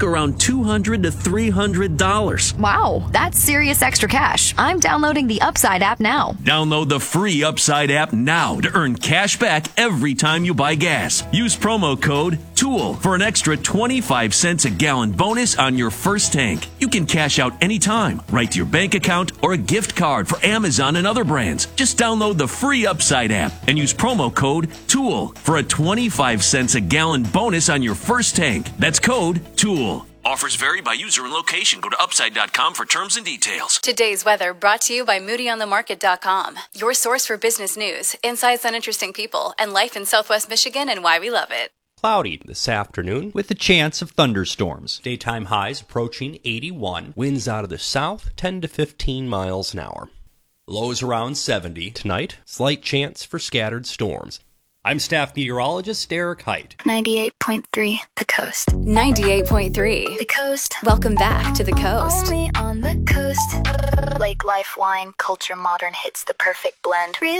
make around $200 to $300. Wow, that's serious extra cash. I'm downloading the Upside app now. Download the free Upside app now to earn cash back every time you buy gas. Use promo code TOOL for an extra 25 cents a gallon bonus on your first tank. You can cash out anytime, right to your bank account or a gift card for Amazon and other brands. Just download the free Upside app and use promo code TOOL for a 25 cents a gallon bonus on your first tank. That's code TOOL. Offers vary by user and location. Go to upside.com for terms and details. Today's weather brought to you by MoodyOnTheMarket.com. Your source for business news, insights on interesting people, and life in Southwest Michigan and why we love it. Cloudy this afternoon with a chance of thunderstorms. Daytime highs approaching 81. Winds out of the south 10 to 15 miles an hour. Lows around 70. Tonight, slight chance for scattered storms. I'm staff meteorologist Eric Height. 98.3 The Coast. 98.3 The Coast. Welcome back to The Coast. Only on the coast. Lake life, wine, culture, modern hits the perfect blend. Real